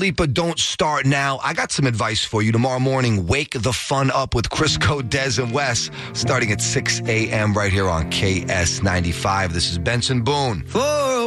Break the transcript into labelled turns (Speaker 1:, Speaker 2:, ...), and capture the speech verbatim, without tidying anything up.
Speaker 1: Lipa, Don't Start Now. I got some advice for you. Tomorrow morning, wake the fun up with Crisco, Dez, and Wes, starting at six a.m. right here on K S ninety-five. This is Benson Boone.
Speaker 2: For